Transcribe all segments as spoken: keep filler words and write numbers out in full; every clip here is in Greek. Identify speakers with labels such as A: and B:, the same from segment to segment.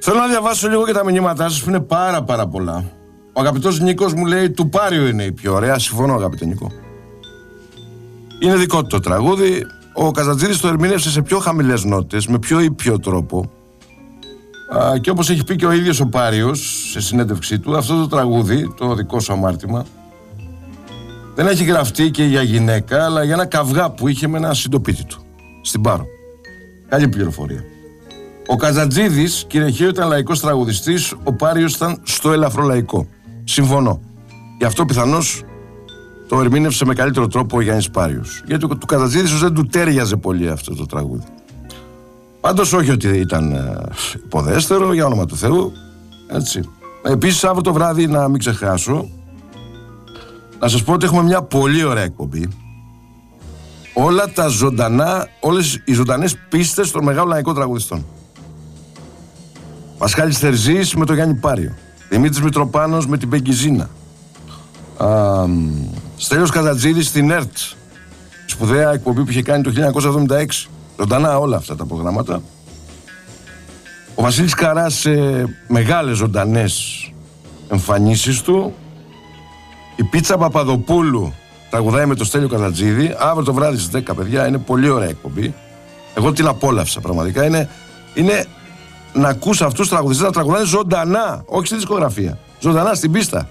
A: Θέλω να διαβάσω λίγο και τα μηνύματά σας που είναι πάρα πάρα πολλά. Ο αγαπητός Νίκος μου λέει του Πάριο είναι η πιο ωραία. Συμφωνώ, αγαπητέ Νίκο. Είναι δικό του το τραγούδι. Ο Καζατζίδης το ερμήνευσε σε πιο χαμηλές νότες, με πιο ήπιο τρόπο. Α, και όπως έχει πει και ο ίδιος ο Πάριος σε συνέντευξή του, αυτό το τραγούδι, το δικό σου αμάρτημα, δεν έχει γραφτεί και για γυναίκα, αλλά για ένα καυγά που είχε με ένα συντοπίτη του στην Πάρο. Καλή πληροφορία. Ο Καζατζίδης, κύριε Χέο, ήταν λαϊκός τραγουδιστής, ο Πάριος ήταν στο ελαφρολαϊκό. Συμφωνώ. Γι' αυτό πιθανώς το ερμήνευσε με καλύτερο τρόπο ο Γιάννης Πάριος. Γιατί του Καζατζίδη ίσως δεν του τέριαζε πολύ αυτό το τραγούδι. Πάντως όχι ότι ήταν ε, υποδέστερο, για όνομα του Θεού. Έτσι. Επίσης, αύριο το βράδυ, να μην ξεχάσω, να σας πω ότι έχουμε μια πολύ ωραία εκπομπή. Όλα τα ζωντανά, όλες οι ζωντανές πίστες των μεγάλων λαϊκών τραγουδιστών. Πασχάλης Θερζής με τον Γιάννη Πάριο. Δημήτρης Μητροπάνος με την Πεγκιζίνα. Α, Στέλιος Καζατζίδης στην ΕΡΤ. Σπουδαία εκπομπή που είχε κάνει το χίλια εννιακόσια εβδομήντα έξι. Ζωντανά όλα αυτά τα προγράμματα. Ο Βασίλης Καράς σε μεγάλες ζωντανές εμφανίσεις του. Η Πίτσα Παπαδοπούλου τραγουδάει με το Στέλιο Καζατζίδη. Αύριο το βράδυ στις δέκα, παιδιά, είναι πολύ ωραία εκπομπή. Εγώ την απόλαυσα πραγματικά. Είναι, είναι να ακούς αυτούς τους τραγουδιστές να τραγουδάνε ζωντανά, όχι στη δισκογραφία. Ζωντανά στην πίστα.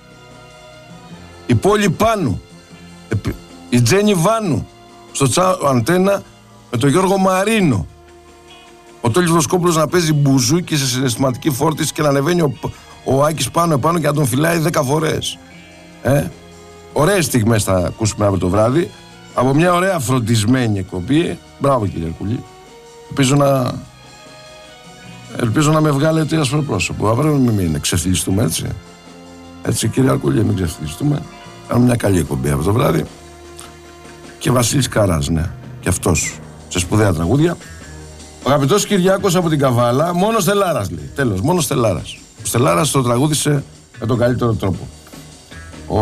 A: Η Πόλη Πάνου, η Τζένι Βάνου στο Τσάο Αντένα με τον Γιώργο Μαρίνο. Ο Τόλης Βοσκόπουλος να παίζει μπουζούκι σε συναισθηματική φόρτιση και να ανεβαίνει ο, ο Άκης πάνω επάνω και να τον φυλάει δέκα φορές. Ε? Ωραίες στιγμές θα ακούσουμε αύριο το βράδυ από μια ωραία φροντισμένη εκπομπή. Μπράβο, κύριε Αρκουλή. Ελπίζω να, ελπίζω να με βγάλετε ασπροπρόσωπο. Αύριο μην ξεφτυλιστούμε, έτσι. Έτσι, κύριε Αρκουλή, μην ξεφτυλιστούμε. Κάνουμε μια καλή εκπομπή αύριο το βράδυ. Και Βασίλης Καράς, ναι, και αυτός σε σπουδαία τραγούδια. Ο αγαπητός Κυριάκος από την Καβάλα, μόνο Στελάρας λέει. Τέλος, μόνο Στελάρας. Ο Στελάρας το τραγούδισε με τον καλύτερο τρόπο. Ο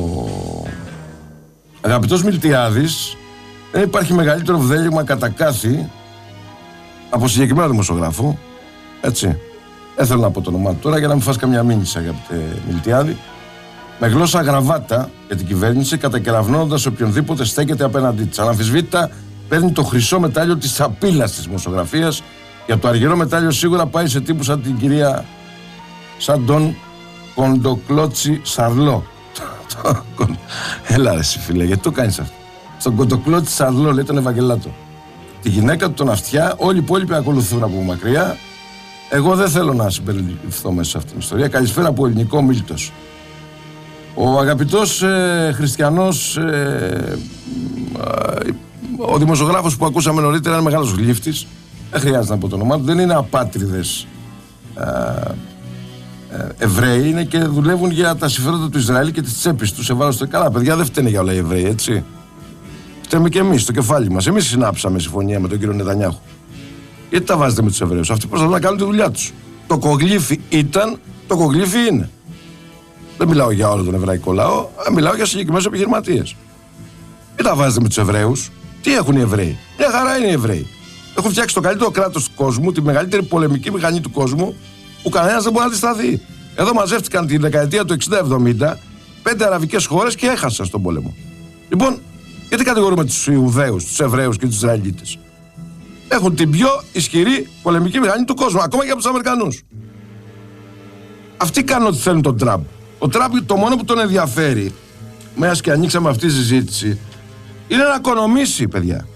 A: αγαπητός Μιλτιάδης, δεν υπάρχει μεγαλύτερο βδέλυγμα κατά κάθι από συγκεκριμένο δημοσιογράφο. Έτσι. Δεν θέλω να πω το όνομά του τώρα για να μην φας καμιά μήνυση, αγαπητέ Μιλτιάδη. Με γλώσσα γραβάτα για την κυβέρνηση, κατακεραυνώνοντας οποιονδήποτε στέκεται απέναντί της. Αναμφισβήτητα παίρνει το χρυσό μετάλλιο της σαπίλας της δημοσιογραφίας. Για το αργυρό μετάλλιο σίγουρα πάει σε τύπου σαν την κυρία, σαν τον Κοντοκλώτσι Σαρλό. Έλα ρε εσύ φίλε, γιατί το κάνεις αυτό? Στον Κοντοκλώτσι Σαρλό, λέει τον Ευαγγελάτο. Τη γυναίκα του, τον αυτιά, όλοι οι υπόλοιποι ακολουθούν από μακριά. Εγώ δεν θέλω να συμπεριληφθώ μέσα σε αυτήν την ιστορία. Καλησπέρα από ελληνικό Μίλτος. Ο αγαπητός ε, χριστιανός, ε, ε, ο δημοσιογράφος που ακούσαμε νωρίτερα, είναι μεγάλος γλύφτης. Δεν χρειάζεται να πω το όνομά του. Δεν είναι απάτριδες ε, ε, Εβραίοι, είναι και δουλεύουν για τα συμφέροντα του Ισραήλ και της τσέπης του. Σε βάρος του. Καλά, παιδιά, δεν φταίνε για όλα οι Εβραίοι, έτσι. Φταίμε και εμείς, το κεφάλι μας. Εμείς συνάψαμε συμφωνία με τον κύριο Νετανιάχου. Γιατί τα βάζετε με τους Εβραίους? Αυτοί προσπαθούν να κάνουν τη δουλειά τους. Το κογλύφι ήταν, το κογλύφι είναι. Δεν μιλάω για όλο τον εβραϊκό λαό, μιλάω για συγκεκριμένους επιχειρηματίες. Μην τα βάζετε με τους Εβραίους. Τι έχουν οι Εβραίοι? Μια χαρά είναι οι Εβραίοι. Έχουν φτιάξει το καλύτερο κράτος του κόσμου, τη μεγαλύτερη πολεμική μηχανή του κόσμου, που κανένας δεν μπορεί να αντισταθεί. Εδώ μαζεύτηκαν τη δεκαετία του εξήντα εβδομήντα πέντε αραβικές χώρες και έχασαν στον πόλεμο. Λοιπόν, γιατί κατηγορούμε τους Ιουδαίους, τους Εβραίους και τους Ισραηλίτες? Έχουν την πιο ισχυρή πολεμική μηχανή του κόσμου, ακόμα και από τους Αμερικανούς. Αυτοί κάνουν ό,τι θέλουν τον Τραμπ. Ο Τραμπ το μόνο που τον ενδιαφέρει, μιας και ανοίξαμε αυτή τη συζήτηση, είναι να οικονομήσει, παιδιά.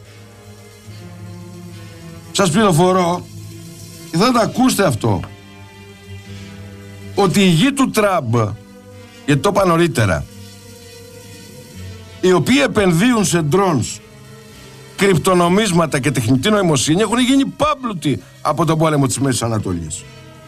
A: Σας πληροφορώ, και θα το ακούσετε αυτό, ότι η γη του Τραμπ, γιατί το είπα νωρίτερα, οι οποίοι επενδύουν σε drones, κρυπτονομίσματα και τεχνητή νοημοσύνη, έχουν γίνει πάμπλουτοι από τον πόλεμο της Μέσης Ανατολής.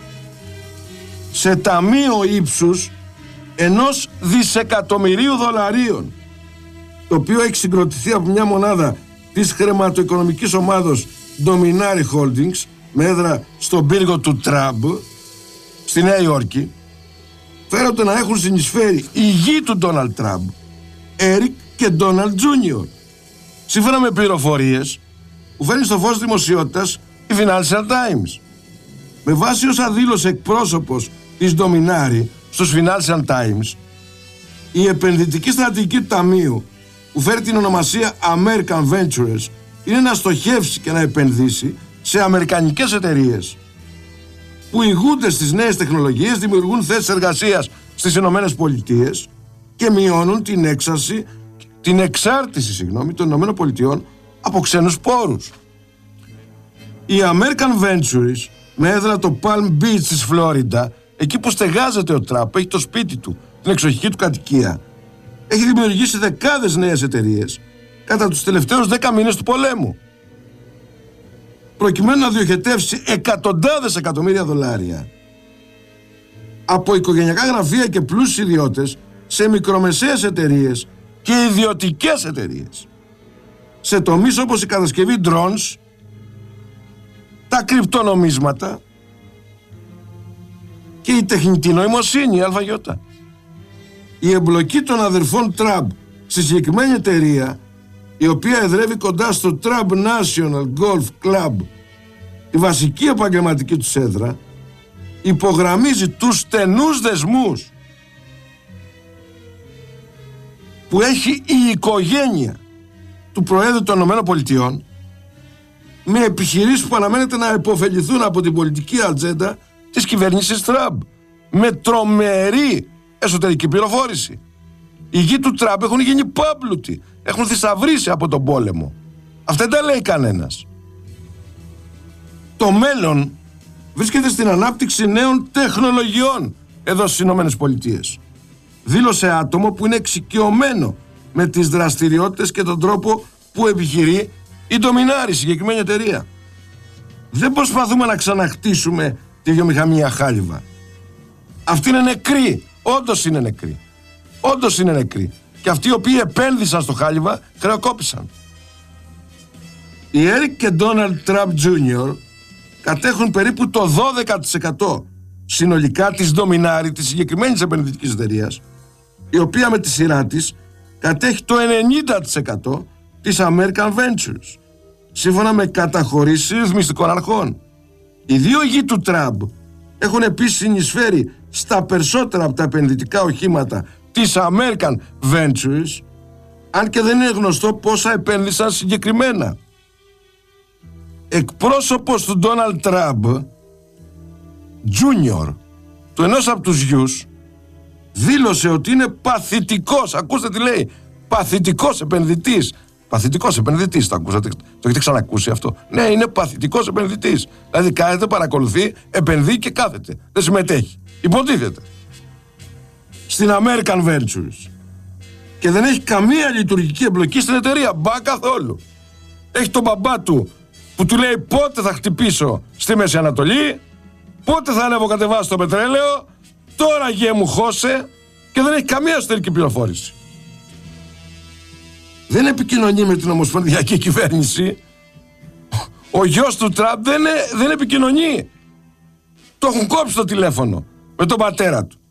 A: Σε ταμείο ύψους ενός δισεκατομμυρίου δολαρίων, το οποίο έχει συγκροτηθεί από μια μονάδα της χρηματοοικονομικής ομάδος Dominari Holdings, με έδρα στον πύργο του Τραμπ στη Νέα Υόρκη, φέρονται να έχουν συνεισφέρει η γη του Ντόναλντ Τραμπ, Έρικ και Ντόναλντ Τζούνιορ. Σύμφωνα με πληροφορίες που φέρνει στο φως δημοσιότητας η Financial Times. Με βάση όσα δήλωσε εκπρόσωπος της Dominari στους Financial Times, η επενδυτική στρατηγική του Ταμείου, που φέρει την ονομασία American Ventures, είναι να στοχεύσει και να επενδύσει σε αμερικανικές εταιρείες που ηγούνται στις νέες τεχνολογίες, δημιουργούν θέσεις εργασίας στις Ηνωμένες Πολιτείες και μειώνουν την έξαρση, την εξάρτηση συγγνώμη, των Ηνωμένων Πολιτειών από ξένους πόρους. Η American Ventures, με έδρα το Palm Beach της Φλόριντα, εκεί που στεγάζεται ο Τραμπ, έχει το σπίτι του, την εξοχική του κατοικία, έχει δημιουργήσει δεκάδες νέες εταιρείες κατά τους τελευταίους δέκα μήνες του πολέμου, προκειμένου να διοχετεύσει εκατοντάδες εκατομμύρια δολάρια από οικογενειακά γραφεία και πλούσιους ιδιώτες σε μικρομεσαίες εταιρείες και ιδιωτικές εταιρείες, σε τομείς όπως η κατασκευή drones, τα κρυπτονομίσματα και η τεχνητή νοημοσύνη, η ΑΙ. Η εμπλοκή των αδερφών Τραμπ στη συγκεκριμένη εταιρεία, η οποία εδρεύει κοντά στο Trump National Golf Club, τη βασική επαγγελματική του έδρα, υπογραμμίζει τους στενούς δεσμούς που έχει η οικογένεια του Προέδρου των ΗΠΑ με επιχειρήσεις που αναμένεται να υποφεληθούν από την πολιτική ατζέντα της κυβέρνησης Τραμπ, με τρομερή εσωτερική πληροφόρηση. Οι γη του Τραμπ έχουν γίνει πάμπλουτοι, έχουν θησαυρίσει από τον πόλεμο. Αυτά δεν τα λέει κανένας. Το μέλλον βρίσκεται στην ανάπτυξη νέων τεχνολογιών εδώ στις Ηνωμένες Πολιτείες. Δήλωσε άτομο που είναι εξοικειωμένο με τις δραστηριότητες και τον τρόπο που επιχειρεί η Dominari, συγκεκριμένη εταιρεία. Δεν προσπαθούμε να ξαναχτίσουμε τη βιομηχανία χάλιβα. Αυτοί είναι νεκροί. Όντως είναι νεκροί. Όντως είναι νεκροί. Και αυτοί οι οποίοι επένδυσαν στο χάλιβα χρεοκόπησαν. Οι Eric και Donald Trump τζούνιορ κατέχουν περίπου το δώδεκα τοις εκατό συνολικά της Dominari, της συγκεκριμένης επενδυτικής εταιρείας, η οποία με τη σειρά της κατέχει το ενενήντα τοις εκατό της American Ventures, σύμφωνα με καταχωρήσεις ρυθμιστικών αρχών. Οι δύο γη του Τραμπ έχουν επίσης συνεισφέρει στα περισσότερα από τα επενδυτικά οχήματα της American Ventures, αν και δεν είναι γνωστό πόσα επένδυσαν συγκεκριμένα. Εκπρόσωπος του Donald Trump Junior, του ενός από τους γιους, δήλωσε ότι είναι παθητικός, ακούστε τι λέει, παθητικός επενδυτής. Παθητικός επενδυτής, το ακούσατε, το έχετε ξανακούσει αυτό? Ναι, είναι παθητικός επενδυτής. Δηλαδή κάθεται, παρακολουθεί, επενδύει και κάθεται. Δεν συμμετέχει. Υποτίθεται. Στην American Ventures. Και δεν έχει καμία λειτουργική εμπλοκή στην εταιρεία. Μπα καθόλου. Έχει τον μπαμπά του που του λέει πότε θα χτυπήσω στη Μέση Ανατολή, πότε θα ανέβω κατεβάσω το πετρέλαιο, τώρα γε μου χώσε, και δεν έχει καμία εσωτερική πληροφόρηση. Δεν επικοινωνεί με την ομοσπονδιακή κυβέρνηση. Ο γιος του Τραμπ δεν, δεν επικοινωνεί. Το έχουν κόψει το τηλέφωνο με τον πατέρα του.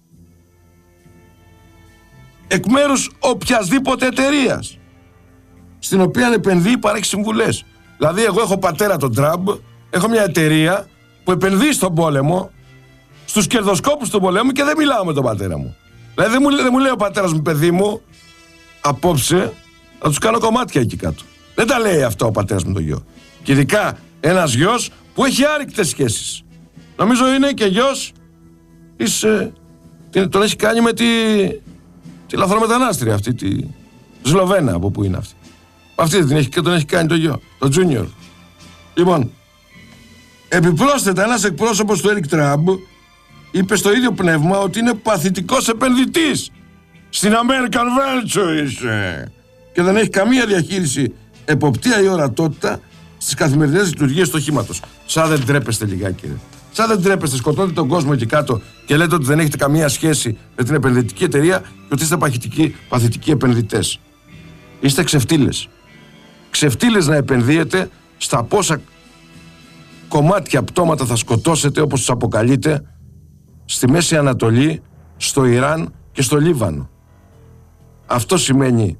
A: Εκ μέρους οποιασδήποτε εταιρείας στην οποία επενδύει, παρέχει συμβουλές. Δηλαδή εγώ έχω πατέρα τον Τραμπ, έχω μια εταιρεία που επενδύει στον πόλεμο, στους κερδοσκόπους του πολέμου, και δεν μιλάω με τον πατέρα μου. Δηλαδή δεν μου, δεν μου λέει ο πατέρας μου, παιδί μου, απόψε θα τους κάνω κομμάτια εκεί κάτω. Δεν τα λέει αυτό ο πατέρας με το γιο. Και ειδικά ένας γιος που έχει άρρηκτες σχέσεις. Νομίζω είναι και γιος της, ε, τον έχει κάνει με τη, τη λαθρομετανάστρια αυτή, τη Σλοβένα, από που είναι αυτή. Αυτή την έχει, και τον έχει κάνει το γιο, το Junior. Λοιπόν, επιπρόσθετα ένας εκπρόσωπος του Eric Τραμπ είπε στο ίδιο πνεύμα ότι είναι παθητικός επενδυτής στην American Ventures και δεν έχει καμία διαχείριση, εποπτεία ή ορατότητα στις καθημερινές λειτουργίες του οχήματος. Σαν δεν τρέπεστε λιγάκι, ρε. Σαν δεν τρέπεστε, σκοτώνετε τον κόσμο εκεί κάτω και λέτε ότι δεν έχετε καμία σχέση με την επενδυτική εταιρεία και ότι είστε παθητικοί, παθητικοί επενδυτές. Είστε ξεφτύλες. Ξεφτύλες να επενδύετε στα πόσα κομμάτια πτώματα θα σκοτώσετε, όπως τους αποκαλείτε, στη Μέση Ανατολή, στο Ιράν και στο Λίβανο. Αυτό σημαίνει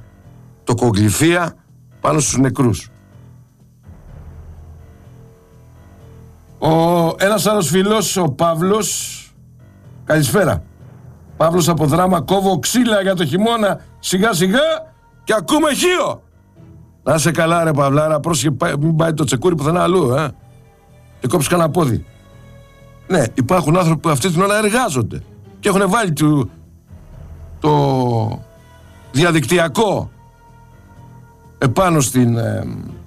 A: τοκογλυφία πάνω στους νεκρούς. Ο, ένας άλλος φίλος, ο Παύλος, καλησπέρα. Παύλος από Δράμα, κόβω ξύλα για το χειμώνα σιγά σιγά και ακούμε χείο. Να σε καλά ρε Παυλάρα, πρόσεχε μην πάει το τσεκούρι πουθενά αλλού, ε. Και κόψει κανένα πόδι. Ναι, υπάρχουν άνθρωποι που αυτή την ώρα εργάζονται και έχουν βάλει το, το διαδικτυακό επάνω στην, ε,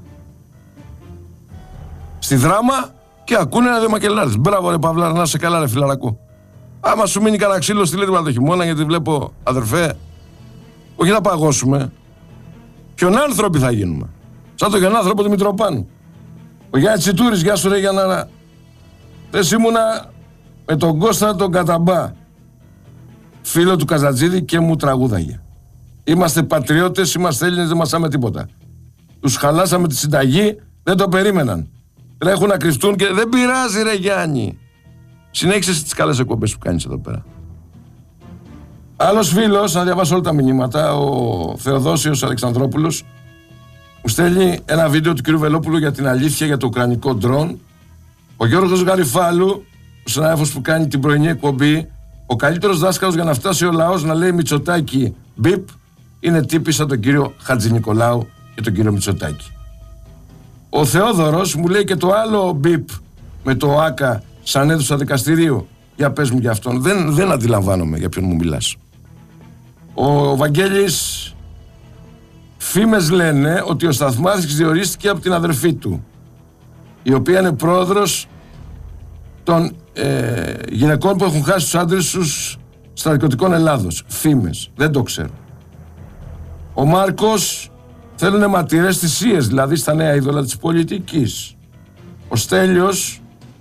A: στη Δράμα και ακούνε ένα δεμακελάρις. Μπράβο ρε Παυλάρα, να σε καλά ρε φιλαρακό. Άμα σου μείνει κανένα ξύλο στη Λίτβα το χειμώνα, γιατί βλέπω αδερφέ, όχι να παγώσουμε, χιονάνθρωποι θα γίνουμε. Σαν το χιονάνθρωπο του Μητροπάνου. Ο Γιάννης Τσιτούρης, γεια σου ρε Γιάννα. Θες ήμουνα με τον Κώστα τον Καταμπά, φίλο του Καζατζίδη και μου τραγούδαγε. Είμαστε πατριώτες, είμαστε Έλληνες, δεν μασάμε τίποτα. Τους χαλάσαμε τη συνταγή, δεν το περίμεναν. Τρέχουν να κρυφτούν και δεν πειράζει ρε Γιάννη. Συνέχισε τις καλές εκπομπές που κάνεις εδώ πέρα. Άλλος φίλος, να διαβάσω όλα τα μηνύματα, ο Θεοδόσιος Αλεξανδρόπουλος, μου στέλνει ένα βίντεο του κ. Βελόπουλου για την αλήθεια για το ουκρανικό ντρόν. Ο Γιώργος Γαριφάλου, ο συνάδελφος που κάνει την πρωινή εκπομπή, ο καλύτερος δάσκαλος για να φτάσει ο λαός να λέει Μητσοτάκη μπιπ, είναι τύπη σαν τον κύριο Χατζηνικολάου και τον κύριο Μητσοτάκη. Ο Θεόδωρος μου λέει και το άλλο μπιπ με το ΆΚΑ σαν αίθουσα δικαστηρίου. Για πες μου για αυτόν. Δεν, δεν αντιλαμβάνομαι για ποιον μου μιλάς. Ο Βαγγέλης, φήμες λένε ότι ο Σταθμάρχης διορίστηκε από την αδερφή του, η οποία είναι πρόεδρος των ε, γυναικών που έχουν χάσει τους άντρες τους στρατιωτικών Ελλάδος. Φήμες. Δεν το ξέρω. Ο Μάρκος θέλουν ματηρές θυσίες, δηλαδή στα νέα είδωλα της πολιτικής. Ο Στέλιος,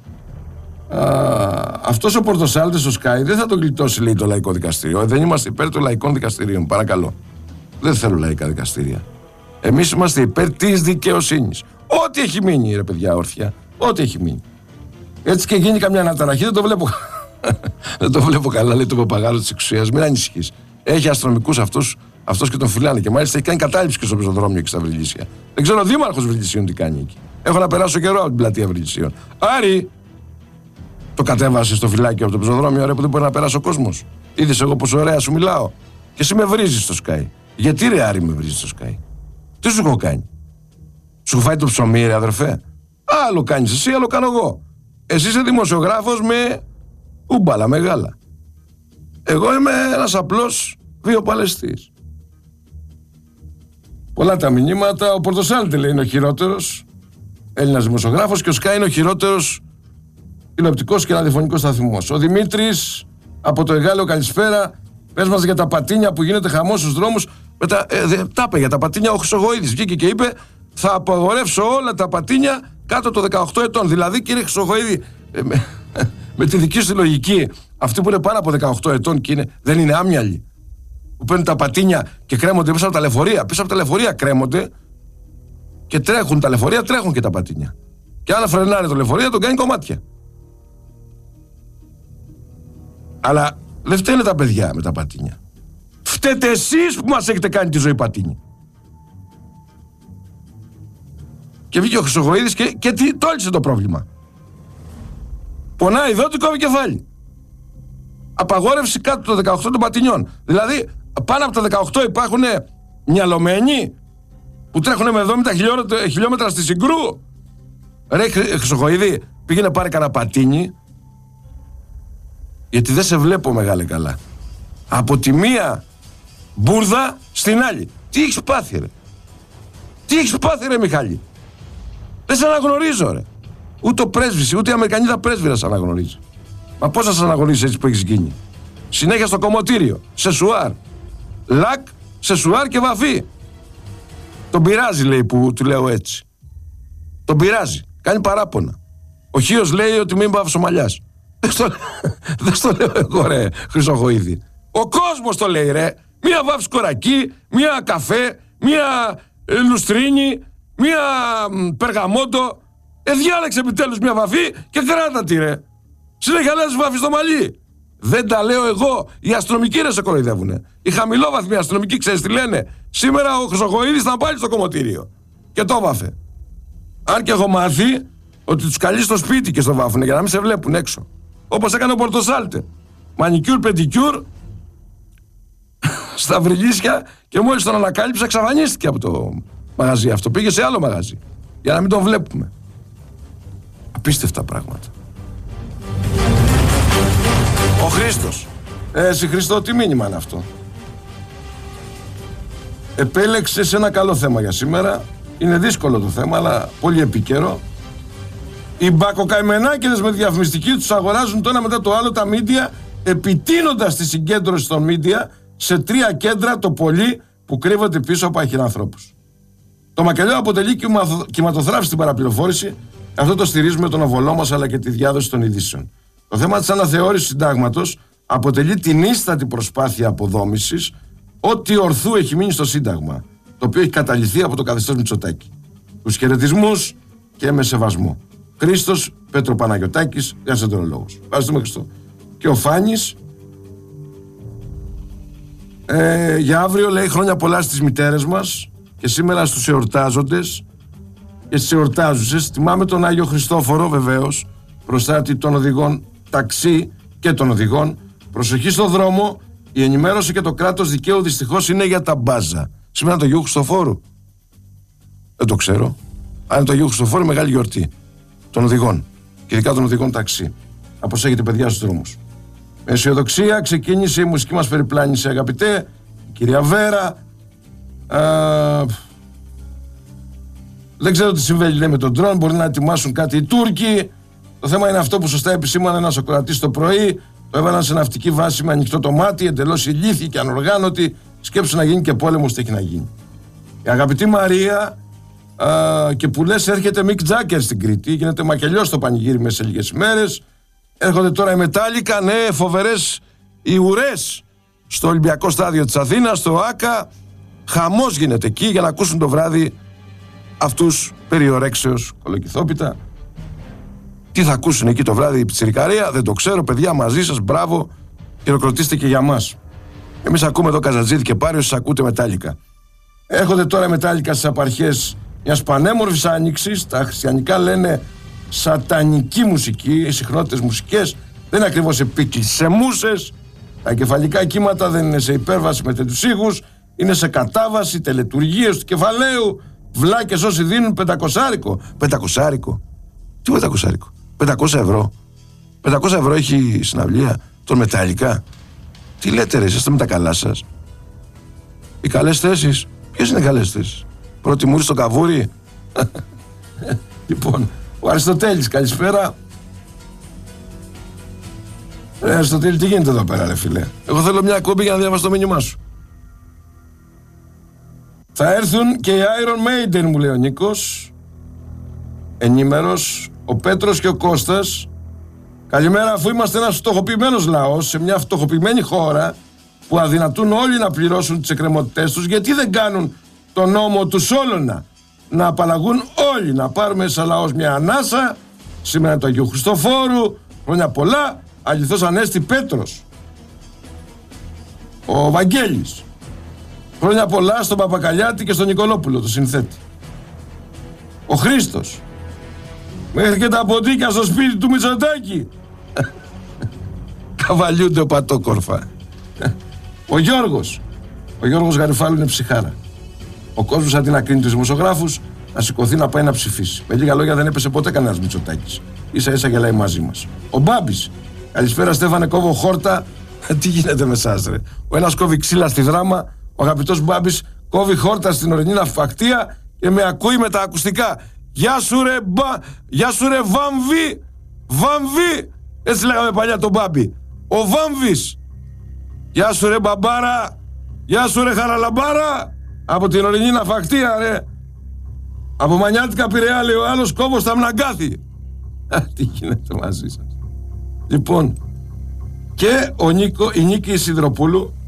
A: α, αυτός ο Πορτοσάλτης στο Sky δεν θα τον γλιτώσει, λέει, το λαϊκό δικαστήριο. Ε, δεν είμαστε υπέρ των λαϊκών δικαστηρίων, παρακαλώ. Δεν θέλω λαϊκά δικαστήρια. Εμείς είμαστε υπέρ της δικαιοσύνης. Ό,τι έχει μείνει, ρε παιδιά, όρθια. Ό,τι έχει μείνει. Έτσι και γίνει καμιά αναταραχή, δεν το βλέπω. Δεν το βλέπω καλά, λέει το παπαγάλο της εξουσίας. Μην ανησυχείς. Έχει αστυνομικούς αυτούς, αυτός και τον φυλάνε. Και μάλιστα έχει κάνει κατάληψη και στο πεζοδρόμιο και στα Βρυλίσια. Δεν ξέρω ο δήμαρχος Βρυλισίων τι κάνει εκεί. Έχω να περάσω καιρό από την πλατεία Βρυλισίων. Άρη, το κατέβασε στο φυλάκι από το πεζοδρόμιο, ρε, που δεν μπορεί να περάσει ο κόσμος. Είδες εγώ πόσο ωραία σου μιλάω. Και εσύ με βρίζεις στο Sky. Γιατί ρε Άρη με βρίζεις στο Sky? Τι σου έχω κάνει? Σου έχω φάει το ψωμί, ρε αδερφέ? Άλλο κάνεις εσύ, άλλο κάνω εγώ. Εσύ είσαι δημοσιογράφος με ούμπαλα μεγάλα. Εγώ είμαι ένας απλός βιοπαλαιστής. Πολλά τα μηνύματα. Ο Πορτοσάλτη, λέει, είναι ο χειρότερος Έλληνας δημοσιογράφος και ο Sky είναι ο χειρότερος τηλεοπτικός και ραδιοφωνικός σταθμός. Ο Δημήτρης από το Εγάλεο, καλησπέρα. Πες μας για τα πατίνια που γίνεται χαμός στους δρόμους. Με τα, ε, δε, τα είπε για τα πατίνια ο Χρυσογοίδης. Βγήκε και είπε θα απαγορεύσω όλα τα πατίνια κάτω των δεκαοκτώ ετών. Δηλαδή, κύριε Χρυσογοίδη, ε, με, με τη δική σου λογική, αυτοί που είναι πάνω από δεκαοκτώ ετών και είναι, δεν είναι άμυαλοι, που παίρνουν τα πατίνια και κρέμονται πίσω από τα λεωφορεία. Πίσω από τα λεωφορεία κρέμονται και τρέχουν τα λεωφορεία, τρέχουν και τα πατίνια. Και αν φρενάρει το λεωφορείο, τον κάνει κομμάτια. Αλλά δεν φταίνε τα παιδιά με τα πατίνια. Φταίτε εσείς που μας έχετε κάνει τη ζωή πατίνι. Και βγήκε ο Χρυσογοίδης και, και τι, το έλυσε το πρόβλημα. Πονάει εδώ, του κόβει κεφάλι. Απαγόρευση κάτω των δεκαοκτώ των πατινιών. Δηλαδή, πάνω από τα δεκαοκτώ υπάρχουν μυαλωμένοι που τρέχουν με εβδομήντα χιλιόμετρα στη Συγκρού. Ρε Χρυσογοίδη, πήγαινε πάρε κανένα πατίνι. Γιατί δεν σε βλέπω, μεγάλε καλά. Από τη μία μπουρδα στην άλλη. Τι έχεις πάθει, ρε? Τι έχεις πάθει, ρε Μιχάλη? Δεν σε αναγνωρίζω, ρε. Ούτε ο πρέσβης, ούτε η Αμερικανίδα πρέσβυρα σε αναγνωρίζει. Μα πώς θα σε αναγνωρίζει έτσι που έχεις γίνει? Συνέχεια στο κομμωτήριο, σε σουάρ. Λακ, σε σουάρ και βαφή. Τον πειράζει, λέει, που του λέω έτσι. Τον πειράζει. Κάνει παράπονα. Ο Χίος λέει ότι μην πάω Σομαλιάς. Δεν στο λέω εγώ, ρε Χρυσογοίδη. Ο κόσμος το λέει, ρε. Μία βάφη κορακί, μία καφέ, μία λουστρίνη, μία περγαμότο. Ε, διάλεξε επιτέλους μία βαφή και κράτα τη, ρε. Συνέχεια λες βάφη στο μαλλί. Δεν τα λέω εγώ. Οι αστυνομικοί ρε σε κοροϊδεύουνε. Οι χαμηλόβαθμοι αστυνομικοί, ξέρεις τι λένε? Σήμερα ο Χρυσογοίδης θα πάλι στο κομμωτήριο. Και το βάφε. Αν και έχω μάθει ότι τους καλεί στο σπίτι και στο βάφουνε για να μην σε βλέπουν έξω. Όπως έκανε ο Πορτοσάλτε. Μανικιούρ, πεντικιούρ, στα βρυλίσια, και μόλις τον ανακάλυψε εξαφανίστηκε από το μαγαζί αυτό. Πήγε σε άλλο μαγαζί για να μην τον βλέπουμε. Απίστευτα πράγματα. Ο Χρήστος. Ε, εσύ Χριστό, τι μήνυμα είναι αυτό? Επέλεξες ένα καλό θέμα για σήμερα. Είναι δύσκολο το θέμα, αλλά πολύ επίκαιρο. Οι μπακοκαημενάκηδες με διαφημιστική τους αγοράζουν το ένα μετά το άλλο τα μίντια, επιτείνοντας τη συγκέντρωση των μίντια σε τρία κέντρα το πολύ που κρύβονται πίσω από αχυρανθρώπους. Το μακελιό αποτελεί κυματοθράφη στην παραπληροφόρηση. Αυτό το στηρίζουμε τον οβολό μας, αλλά και τη διάδοση των ειδήσεων. Το θέμα της αναθεώρησης συντάγματος αποτελεί την ίστατη προσπάθεια αποδόμησης ό,τι ορθού έχει μείνει στο Σύνταγμα, το οποίο έχει καταλυθεί από το καθεστώς Μητσοτάκη. Τους χαιρετισμούς και με σεβασμό. Χρήστος Πέτρο-Παναγιωτάκης, διασυντερολόγος. Ευχαριστούμε, Χριστό. Και ο Φάνης, ε, για αύριο λέει χρόνια πολλά στις μητέρες μας και σήμερα στους εορτάζοντες και στις εορτάζουσες. Τιμάμε τον Άγιο Χριστόφορο, βεβαίως, προστάτη των οδηγών ταξί και των οδηγών. Προσοχή στον δρόμο, η ενημέρωση και το κράτος δικαίου δυστυχώς είναι για τα μπάζα. Σήμερα το Αγίου Χριστοφόρου. Δεν το ξέρω. Αν είναι το Αγίου Χριστοφόρου, μεγάλη γιορτή των οδηγών. Και ειδικά των οδηγών ταξί. Να προσέχετε, παιδιά, στους δρόμους. Με αισιοδοξία ξεκίνησε η μουσική μας περιπλάνηση, αγαπητέ. Η κυρία Βέρα. Α, δεν ξέρω τι συμβαίνει, λέει, με τον ντρόν. Μπορεί να ετοιμάσουν κάτι οι Τούρκοι. Το θέμα είναι αυτό που σωστά επισήμανε ένας ακροατής το πρωί. Το έβαλαν σε ναυτική βάση με ανοιχτό το μάτι, εντελώς ηλίθιοι και ανοργάνωτοι. Σκέψου να γίνει και πόλεμος, τι έχει να γίνει. Η αγαπητή Μαρία, α, και που λες έρχεται Μικ Τζάκερ στην Κρήτη. Γίνεται μακελιό στο πανηγύρι μέσα σε λίγες ημέρες. Έρχονται τώρα οι Μετάλλικα, ναι, φοβερές οι ουρές στο Ολυμπιακό Στάδιο της Αθήνας, στο ΆΚΑ. Χαμός γίνεται εκεί για να ακούσουν το βράδυ αυτούς περιορέξεως κολοκυθόπιτα. Τι θα ακούσουν εκεί το βράδυ η πιτσιρικαρία, δεν το ξέρω, παιδιά, μαζί σας, μπράβο, χειροκροτήστε και για μας. Εμείς ακούμε εδώ Καζατζίδη και Πάριο, σας ακούτε Μετάλλικα. Έρχονται τώρα Μετάλλικα στις απαρχές μιας πανέμορφης άνοιξης. Τα χριστιανικά λένε σατανική μουσική, οι συχνότητες μουσικές δεν είναι ακριβώς επίκληση σε μούσες. Τα εγκεφαλικά κύματα δεν είναι σε υπέρβαση με τέτοιους ήχους, είναι σε κατάβαση, τελετουργίες του κεφαλαίου. Βλάκες όσοι δίνουν πεντακοσάρικο. Πεντακοσάρικο. Τι πεντακοσάρικο? πεντακόσια ευρώ. πεντακόσια ευρώ έχει η συναυλία των Μετάλλικα. Τι λέτε, ρε, είσαστε με τα καλά σας? Οι καλές θέσεις. Ποιες είναι οι καλές θέσεις? Πρώτη μούρη στο καβούρι. Λοιπόν, ο Αριστοτέλης, καλησπέρα. Ρε Αριστοτέλη, τι γίνεται εδώ πέρα, ρε φίλε? Εγώ θέλω μια κόμπη για να διαβάσω το μήνυμά σου. Θα έρθουν και οι Iron Maiden, μου λέει ο Νίκος. Ενήμερος. Ο Πέτρος και ο Κώστας. Καλημέρα, αφού είμαστε ένας φτωχοποιημένος λαός σε μια φτωχοποιημένη χώρα που αδυνατούν όλοι να πληρώσουν τις εκκρεμότητές τους, γιατί δεν κάνουν τον νόμο του Σόλωνα να απαλλαγούν όλοι, να πάρουμε σαν λαός μια ανάσα? Σήμερα το Αγίου Χριστοφόρου, χρόνια πολλά. Αληθώς Ανέστη Πέτρος. Ο Βαγγέλης. Χρόνια πολλά στον Παπακαλιάτη και στον Νικολόπουλο, το συνθέτη. Ο Χρήστος. Μέχρι και τα ποντίκια στο σπίτι του Μητσοτάκη. Καβαλιούνται ο πατόκορφα. Ο Γιώργος. Ο Γιώργος Γαριφάλου είναι ψυχάρα. Ο κόσμος αντί να κρίνει τους δημοσιογράφους, να σηκωθεί να πάει να ψηφίσει. Με λίγα λόγια, δεν έπεσε ποτέ κανένας Μητσοτάκης. Ίσα ίσα γελάει μαζί μας. Ο Μπάμπης. Καλησπέρα, Στέφανε, κόβω χόρτα. Τι γίνεται με εσάς, ρε? Ο ένας κόβει ξύλα στη Δράμα, ο αγαπητός Μπάμπης κόβει χόρτα στην ορεινή ναυφακτία και με ακούει με τα ακουστικά. Γεια σου ρε μπα, γεια σου ρε Βάμβη, Βάμβη. Έτσι λέγαμε παλιά τον Μπάμπη. Ο Βάμβης. Γεια σου ρε μπαμπάρα, γεια σου ρε χαραλαμπάρα. Από την ορεινή ναυφακτία, ρε. Από Μανιάτικα Πειραιά, λέει ο άλλος, κόβω στα Μναγκάθη. Τι γίνεται μαζί σας? Λοιπόν, και ο Νίκο, η Νίκη Σιδροπούλου